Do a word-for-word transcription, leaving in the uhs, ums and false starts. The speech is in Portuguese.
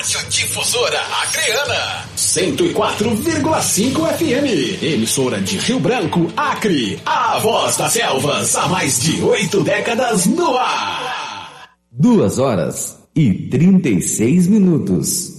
Radiodifusora Acreana. cento e quatro vírgula cinco F M. Emissora de Rio Branco, Acre. A voz das selvas há mais de oito décadas no ar. Duas horas e trinta e seis minutos.